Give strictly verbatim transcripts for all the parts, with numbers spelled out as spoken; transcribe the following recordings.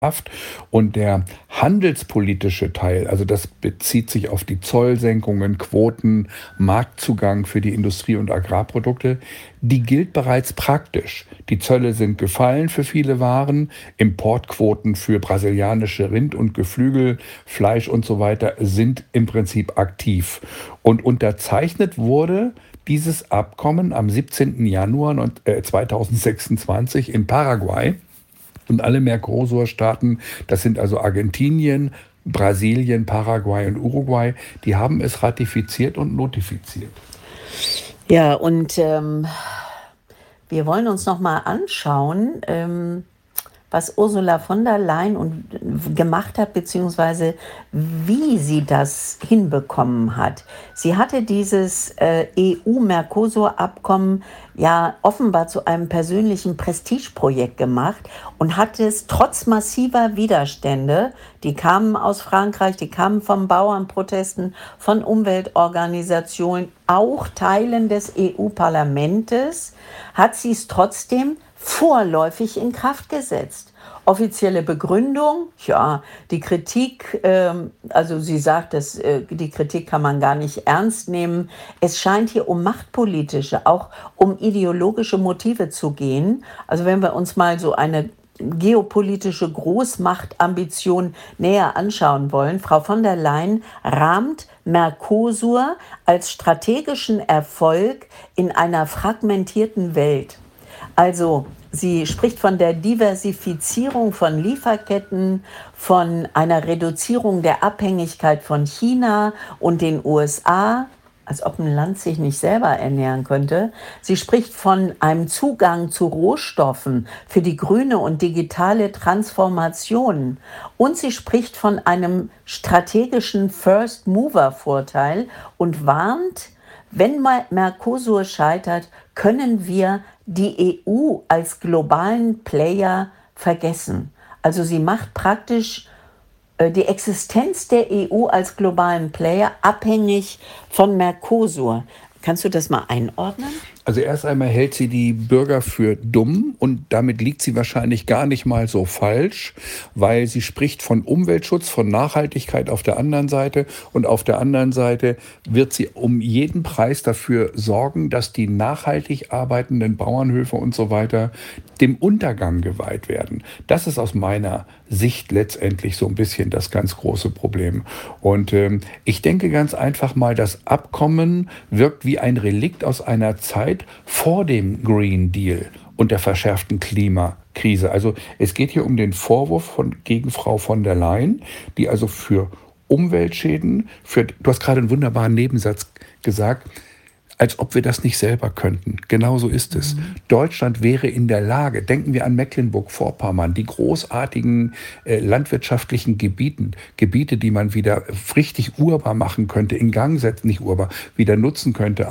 Und der handelspolitische Teil, also das bezieht sich auf die Zollsenkungen, Quoten, Marktzugang für die Industrie- und Agrarprodukte, die gilt bereits praktisch. Die Zölle sind gefallen für viele Waren, Importquoten für brasilianische Rind- und Geflügel, Fleisch und so weiter sind im Prinzip aktiv. Und unterzeichnet wurde dieses Abkommen am siebzehnten Januar zweitausendsechsundzwanzig in Paraguay. Und alle Mercosur-Staaten, das sind also Argentinien, Brasilien, Paraguay und Uruguay, die haben es ratifiziert und notifiziert. Ja, und ähm, wir wollen uns noch mal anschauen, ähm, was Ursula von der Leyen und, gemacht hat, beziehungsweise wie sie das hinbekommen hat. Sie hatte dieses äh, E U-Mercosur-Abkommen ja offenbar zu einem persönlichen Prestigeprojekt gemacht und hat es trotz massiver Widerstände, die kamen aus Frankreich, die kamen von Bauernprotesten, von Umweltorganisationen, auch Teilen des E U-Parlamentes, hat sie es trotzdem vorläufig in Kraft gesetzt. Offizielle Begründung, ja, die Kritik, ähm, also sie sagt, dass, äh, die Kritik kann man gar nicht ernst nehmen. Es scheint hier um machtpolitische, auch um ideologische Motive zu gehen. Also wenn wir uns mal so eine geopolitische Großmachtambition näher anschauen wollen. Frau von der Leyen rahmt Mercosur als strategischen Erfolg in einer fragmentierten Welt. Also sie spricht von der Diversifizierung von Lieferketten, von einer Reduzierung der Abhängigkeit von China und den U S A, als ob ein Land sich nicht selber ernähren könnte. Sie spricht von einem Zugang zu Rohstoffen für die grüne und digitale Transformation. Und sie spricht von einem strategischen First-Mover-Vorteil und warnt, wenn mal Mercosur scheitert, können wir die E U als globalen Player vergessen. Also sie macht praktisch äh, die Existenz der E U als globalen Player abhängig von Mercosur. Kannst du das mal einordnen? Also erst einmal hält sie die Bürger für dumm und damit liegt sie wahrscheinlich gar nicht mal so falsch, weil sie spricht von Umweltschutz, von Nachhaltigkeit auf der anderen Seite und auf der anderen Seite wird sie um jeden Preis dafür sorgen, dass die nachhaltig arbeitenden Bauernhöfe und so weiter dem Untergang geweiht werden. Das ist aus meiner Sicht letztendlich so ein bisschen das ganz große Problem. Und ähm, ich denke ganz einfach mal, das Abkommen wirkt wie ein Relikt aus einer Zeit vor dem Green Deal und der verschärften Klimakrise. Also es geht hier um den Vorwurf von, gegen Frau von der Leyen, die also für Umweltschäden, für, du hast gerade einen wunderbaren Nebensatz gesagt, als ob wir das nicht selber könnten. Genau so ist es. Mhm. Deutschland wäre in der Lage, denken wir an Mecklenburg-Vorpommern, die großartigen äh, landwirtschaftlichen Gebieten, Gebiete, die man wieder richtig urbar machen könnte, in Gang setzen, nicht urbar, wieder nutzen könnte,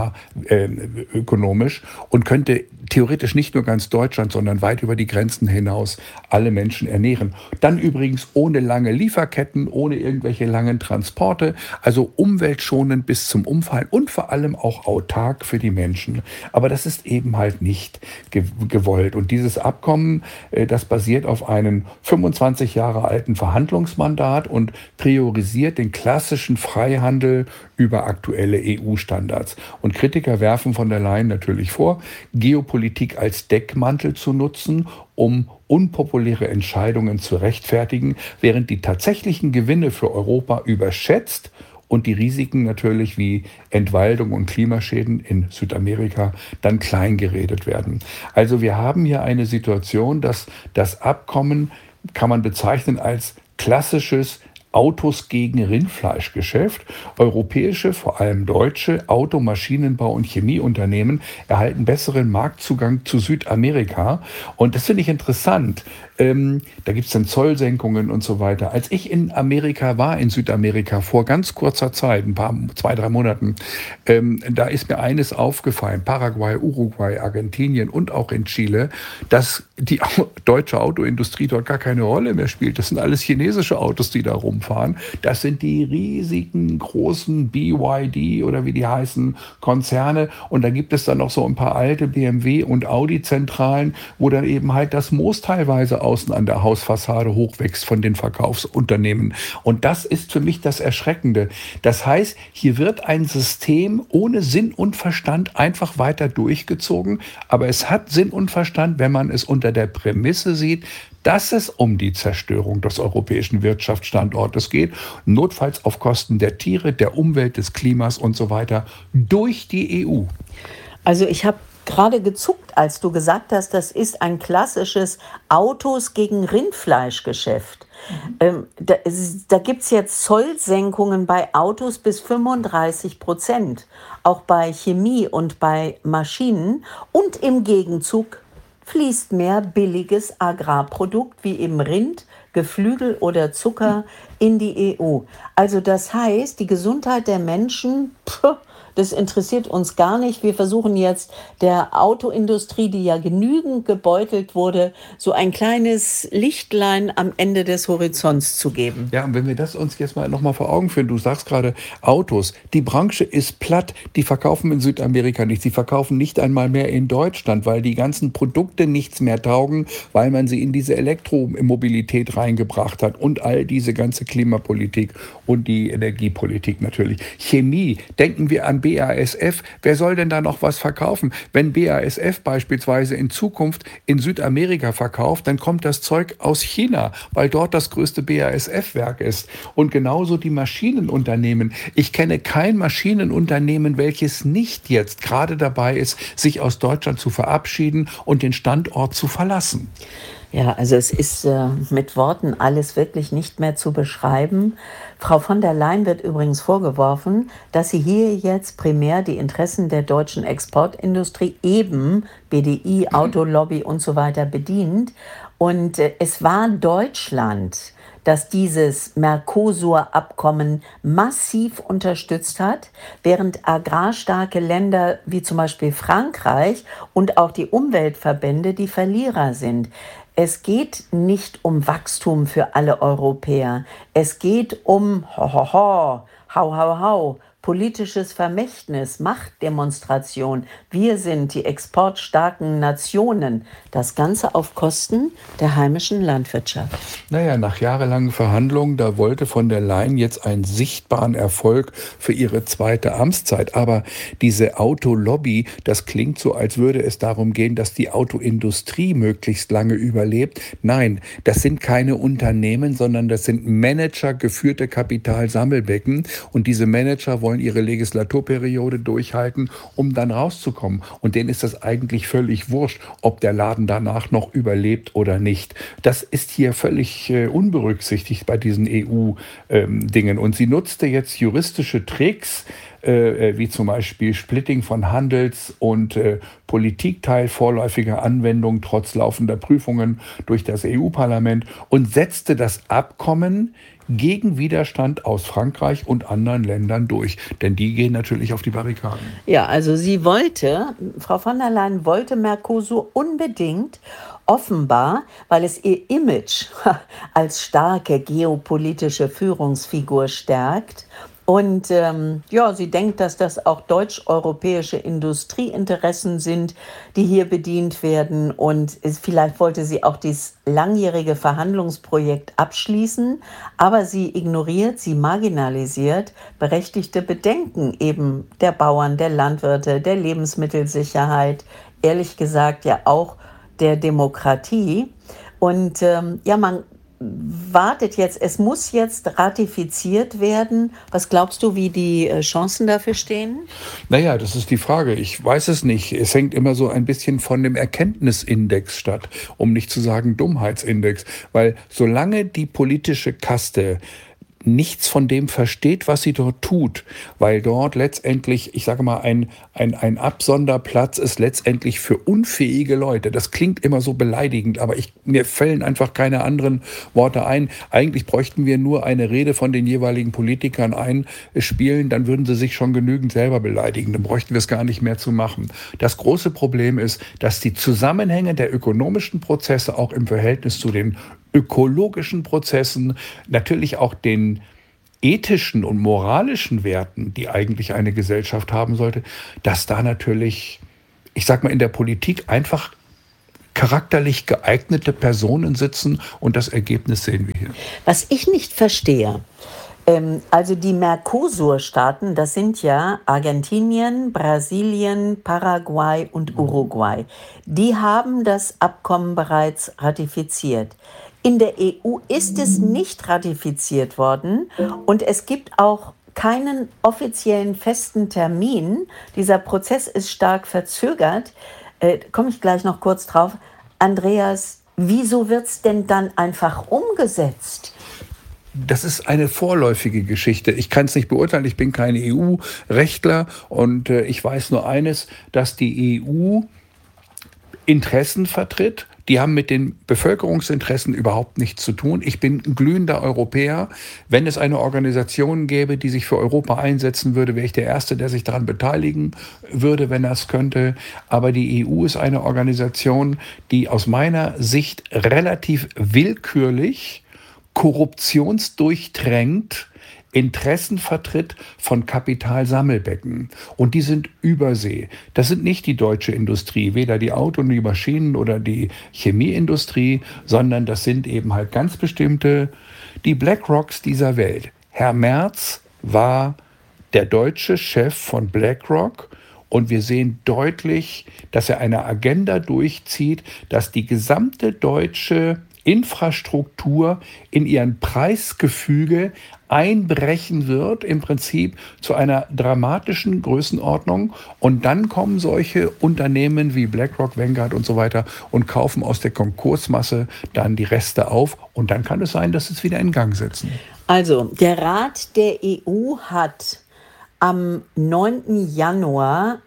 agrarökonomisch äh, und könnte theoretisch nicht nur ganz Deutschland, sondern weit über die Grenzen hinaus alle Menschen ernähren. Dann übrigens ohne lange Lieferketten, ohne irgendwelche langen Transporte, also umweltschonend bis zum Umfallen und vor allem auch autark für die Menschen. Aber das ist eben halt nicht ge- gewollt. Und dieses Abkommen, äh, das basiert auf einem fünfundzwanzig Jahre alten Verhandlungsmandat und priorisiert den klassischen Freihandel über aktuelle E U-Standards. Und Kritiker werfen von der Leyen natürlich vor, Geopolitik als Deckmantel zu nutzen, um unpopuläre Entscheidungen zu rechtfertigen, während die tatsächlichen Gewinne für Europa überschätzt und die Risiken natürlich wie Entwaldung und Klimaschäden in Südamerika dann kleingeredet werden. Also wir haben hier eine Situation, dass das Abkommen kann man bezeichnen als klassisches Autos gegen Rindfleischgeschäft. Europäische, vor allem deutsche Auto-, Maschinenbau- und Chemieunternehmen erhalten besseren Marktzugang zu Südamerika. Und das finde ich interessant. Ähm, da gibt es dann Zollsenkungen und so weiter. Als ich in Amerika war, in Südamerika, vor ganz kurzer Zeit, ein paar, zwei, drei Monaten, ähm, da ist mir eines aufgefallen, Paraguay, Uruguay, Argentinien und auch in Chile, dass die deutsche Autoindustrie dort gar keine Rolle mehr spielt. Das sind alles chinesische Autos, die da rumfahren. rumfahren. Das sind die riesigen, großen B Y D oder wie die heißen, Konzerne. Und da gibt es dann noch so ein paar alte B M W und Audi-Zentralen, wo dann eben halt das Moos teilweise außen an der Hausfassade hochwächst von den Verkaufsunternehmen. Und das ist für mich das Erschreckende. Das heißt, hier wird ein System ohne Sinn und Verstand einfach weiter durchgezogen. Aber es hat Sinn und Verstand, wenn man es unter der Prämisse sieht, dass es um die Zerstörung des europäischen Wirtschaftsstandortes geht, notfalls auf Kosten der Tiere, der Umwelt, des Klimas und so weiter, durch die E U. Also ich habe gerade gezuckt, als du gesagt hast, das ist ein klassisches Autos gegen Rindfleischgeschäft. Mhm. Ähm, da da gibt es jetzt Zollsenkungen bei Autos bis fünfunddreißig Prozent, auch bei Chemie und bei Maschinen. Und im Gegenzug fließt mehr billiges Agrarprodukt wie eben Rind, Geflügel oder Zucker in die E U. Also das heißt, die Gesundheit der Menschen, pff, das interessiert uns gar nicht. Wir versuchen jetzt der Autoindustrie, die ja genügend gebeutelt wurde, so ein kleines Lichtlein am Ende des Horizonts zu geben. Ja, und wenn wir das uns jetzt mal nochmal vor Augen führen, du sagst gerade Autos, die Branche ist platt, die verkaufen in Südamerika nicht, sie verkaufen nicht einmal mehr in Deutschland, weil die ganzen Produkte nichts mehr taugen, weil man sie in diese Elektromobilität reingebracht hat und all diese ganze Klimapolitik und die Energiepolitik natürlich. Chemie, denken wir an B A S F, wer soll denn da noch was verkaufen? Wenn B A S F beispielsweise in Zukunft in Südamerika verkauft, dann kommt das Zeug aus China, weil dort das größte B A S F-Werk ist. Und genauso die Maschinenunternehmen. Ich kenne kein Maschinenunternehmen, welches nicht jetzt gerade dabei ist, sich aus Deutschland zu verabschieden und den Standort zu verlassen. Ja, also es ist äh, mit Worten alles wirklich nicht mehr zu beschreiben. Frau von der Leyen wird übrigens vorgeworfen, dass sie hier jetzt primär die Interessen der deutschen Exportindustrie, eben B D I, Autolobby und so weiter bedient. Und äh, es war Deutschland, das dieses Mercosur-Abkommen massiv unterstützt hat, während agrarstarke Länder wie zum Beispiel Frankreich und auch die Umweltverbände die Verlierer sind. Es geht nicht um Wachstum für alle Europäer. Es geht um ho, ho, ho, hau, hau, hau, politisches Vermächtnis, Machtdemonstration. Wir sind die exportstarken Nationen. Das Ganze auf Kosten der heimischen Landwirtschaft. Naja, nach jahrelangen Verhandlungen, da wollte von der Leyen jetzt einen sichtbaren Erfolg für ihre zweite Amtszeit. Aber diese Autolobby, das klingt so, als würde es darum gehen, dass die Autoindustrie möglichst lange überlebt. Nein, das sind keine Unternehmen, sondern das sind managergeführte Kapitalsammelbecken. Und diese Manager wollen ihre Legislaturperiode durchhalten, um dann rauszukommen. Und denen ist das eigentlich völlig wurscht, ob der Laden danach noch überlebt oder nicht. Das ist hier völlig äh, unberücksichtigt bei diesen E U-Dingen. Ähm, Und sie nutzte jetzt juristische Tricks, äh, wie zum Beispiel Splitting von Handels- und äh, Politikteil vorläufiger Anwendung trotz laufender Prüfungen durch das E U-Parlament und setzte das Abkommen gegen Widerstand aus Frankreich und anderen Ländern durch. Denn die gehen natürlich auf die Barrikaden. Ja, also sie wollte, Frau von der Leyen wollte Mercosur unbedingt, offenbar, weil es ihr Image als starke geopolitische Führungsfigur stärkt. Und ähm, ja, sie denkt, dass das auch deutsch-europäische Industrieinteressen sind, die hier bedient werden. Und es, vielleicht wollte sie auch dieses langjährige Verhandlungsprojekt abschließen, aber sie ignoriert, sie marginalisiert berechtigte Bedenken eben der Bauern, der Landwirte, der Lebensmittelsicherheit, ehrlich gesagt ja auch der Demokratie. Und ähm, ja, man wartet jetzt, es muss jetzt ratifiziert werden. Was glaubst du, wie die Chancen dafür stehen? Naja, das ist die Frage. Ich weiß es nicht. Es hängt immer so ein bisschen von dem Erkenntnisindex statt, um nicht zu sagen Dummheitsindex. Weil solange die politische Kaste nichts von dem versteht, was sie dort tut, weil dort letztendlich, ich sage mal, ein, ein, ein Absonderplatz ist letztendlich für unfähige Leute. Das klingt immer so beleidigend, aber ich, mir fällen einfach keine anderen Worte ein. Eigentlich bräuchten wir nur eine Rede von den jeweiligen Politikern einspielen, dann würden sie sich schon genügend selber beleidigen. Dann bräuchten wir es gar nicht mehr zu machen. Das große Problem ist, dass die Zusammenhänge der ökonomischen Prozesse auch im Verhältnis zu den ökologischen Prozessen, natürlich auch den ethischen und moralischen Werten, die eigentlich eine Gesellschaft haben sollte, dass da natürlich, ich sag mal, in der Politik einfach charakterlich geeignete Personen sitzen und das Ergebnis sehen wir hier. Was ich nicht verstehe, ähm, also die Mercosur-Staaten, das sind ja Argentinien, Brasilien, Paraguay und Uruguay. Die haben das Abkommen bereits ratifiziert. In der E U ist es nicht ratifiziert worden und es gibt auch keinen offiziellen festen Termin. Dieser Prozess ist stark verzögert. Äh, komme ich gleich noch kurz drauf. Andreas, wieso wird es denn dann einfach umgesetzt? Das ist eine vorläufige Geschichte. Ich kann es nicht beurteilen, ich bin kein E U-Rechtler und äh, ich weiß nur eines, dass die E U Interessen vertritt. Die haben mit den Bevölkerungsinteressen überhaupt nichts zu tun. Ich bin ein glühender Europäer. Wenn es eine Organisation gäbe, die sich für Europa einsetzen würde, wäre ich der Erste, der sich daran beteiligen würde, wenn er es könnte. Aber die E U ist eine Organisation, die aus meiner Sicht relativ willkürlich, korruptionsdurchdrängt Interessen vertritt von Kapitalsammelbecken. Und die sind übersee. Das sind nicht die deutsche Industrie, weder die Auto- und die Maschinen- oder die Chemieindustrie, sondern das sind eben halt ganz bestimmte, die BlackRocks dieser Welt. Herr Merz war der deutsche Chef von BlackRock und wir sehen deutlich, dass er eine Agenda durchzieht, dass die gesamte deutsche Infrastruktur in ihren Preisgefüge einbrechen wird, im Prinzip zu einer dramatischen Größenordnung. Und dann kommen solche Unternehmen wie BlackRock, Vanguard und so weiter und kaufen aus der Konkursmasse dann die Reste auf. Und dann kann es sein, dass sie es wieder in Gang setzen. Also, der Rat der E U hat am neunten Januar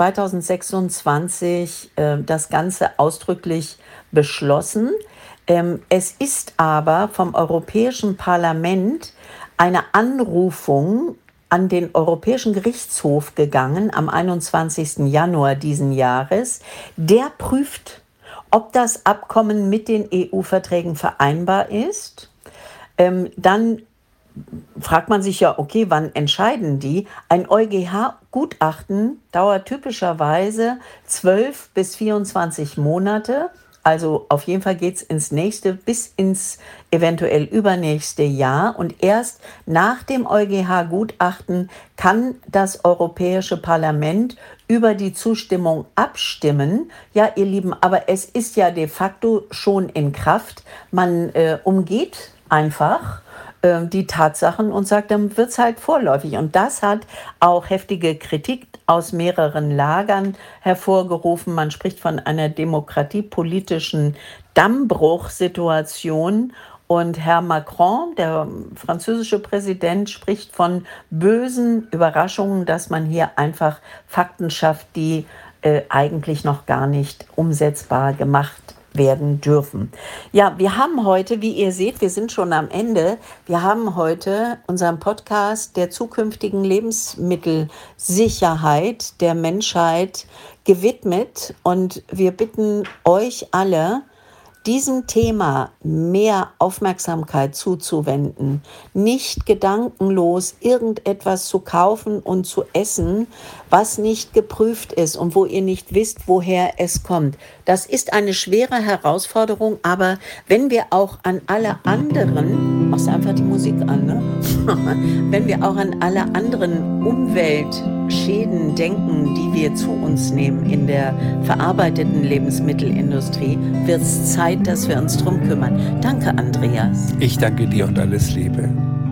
zweitausendsechsundzwanzig äh, das Ganze ausdrücklich beschlossen. Ähm, es ist aber vom Europäischen Parlament eine Anrufung an den Europäischen Gerichtshof gegangen am einundzwanzigsten Januar diesen Jahres. Der prüft, ob das Abkommen mit den E U-Verträgen vereinbar ist. Ähm, dann fragt man sich ja, okay, wann entscheiden die? Ein EuGH-Gutachten dauert typischerweise zwölf bis vierundzwanzig Monate. Also auf jeden Fall geht es ins nächste bis ins eventuell übernächste Jahr. Und erst nach dem EuGH-Gutachten kann das Europäische Parlament über die Zustimmung abstimmen. Ja, ihr Lieben, aber es ist ja de facto schon in Kraft. Man äh, umgeht einfach äh, die Tatsachen und sagt, dann wird es halt vorläufig. Und das hat auch heftige Kritik aus mehreren Lagern hervorgerufen. Man spricht von einer demokratiepolitischen Dammbruchsituation. Und Herr Macron, der französische Präsident, spricht von bösen Überraschungen, dass man hier einfach Fakten schafft, die äh, eigentlich noch gar nicht umsetzbar gemacht werden dürfen. Ja, wir haben heute, wie ihr seht, wir sind schon am Ende, wir haben heute unseren Podcast der zukünftigen Lebensmittelsicherheit der Menschheit gewidmet und wir bitten euch alle, diesem Thema mehr Aufmerksamkeit zuzuwenden, nicht gedankenlos irgendetwas zu kaufen und zu essen, was nicht geprüft ist und wo ihr nicht wisst, woher es kommt. Das ist eine schwere Herausforderung, aber wenn wir auch an alle anderen, machst du einfach die Musik an, ne? Wenn wir auch an alle anderen Umweltschäden denken, die wir zu uns nehmen in der verarbeiteten Lebensmittelindustrie, wird es Zeit, dass wir uns drum kümmern. Danke, Andreas. Ich danke dir und alles Liebe.